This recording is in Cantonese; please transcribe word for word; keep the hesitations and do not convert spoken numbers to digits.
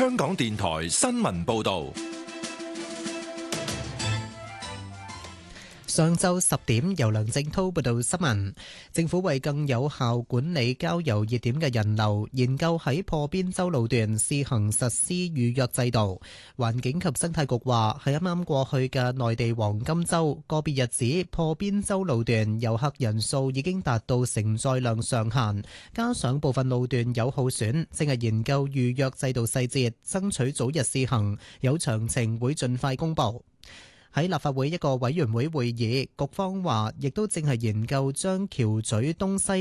香港電台新聞報道。 上晝十點，由梁正滔報道新聞。政府為更有效管理郊遊熱點嘅人流，研究喺破邊洲路段試行實施預約制度。環境及生態局話，喺啱啱過去嘅內地黃金週，個別日子破邊洲路段遊客人數已經達到承載量上限，加上部分路段有耗損，正係研究預約制度細節，爭取早日試行，有詳情會盡快公佈。喺立法會一個委員會會議，局方話亦都正係研究將橋咀東西